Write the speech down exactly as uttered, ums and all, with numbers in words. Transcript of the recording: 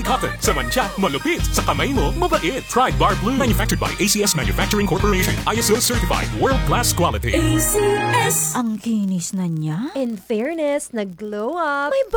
cotton. Sa mancha, malupit. Sa kamay mo, mabait. Pride Bar Blue. Manufactured by A C S Manufacturing Corporation. I S O certified. World-class quality. A C S. Ang kinis na niya. In fairness, nag-glow up. May